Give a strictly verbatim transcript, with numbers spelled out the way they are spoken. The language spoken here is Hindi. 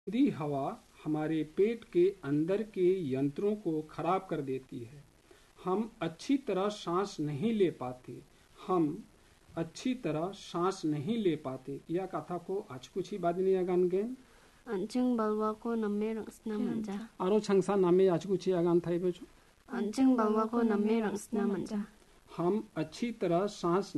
गंदी हवा हमारे पेट के अंदर के यंत्रों को खराब कर देती है। हम अच्छी तरह सांस नहीं ले पाते हम अच्छी तरह सांस नहीं ले पाते यह कथा को आज कुछ ही बाद नहीं अगान गेन अंचिंग बलवा को नम्मे रंगसना मंजा आरो छंगसा नामे आज कुछ ही अगान थाई बजो अंचिंग बलवा को नम्मे रंगसना मंजा हम अच्छी तरह सांस